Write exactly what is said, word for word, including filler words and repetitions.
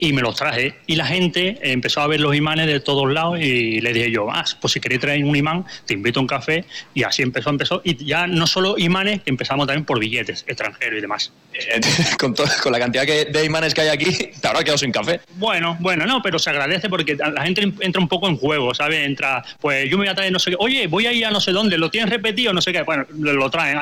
y me los traje. Y la gente empezó a ver los imanes de todos lados y le dije yo, ah, pues si queréis traer un imán, te invito a un café. Y así empezó, empezó. Y ya no solo imanes, empezamos también por billetes extranjeros y demás. Eh, con, to- con la cantidad que, de imanes que hay aquí, te habrás quedado sin café. Bueno, bueno, no, pero se agradece porque la gente entra un poco en juego, ¿sabes? Entra, pues yo me voy a traer no sé qué, oye, voy a ir a no sé dónde, ¿lo tienes repetido? No sé qué, bueno, lo traen.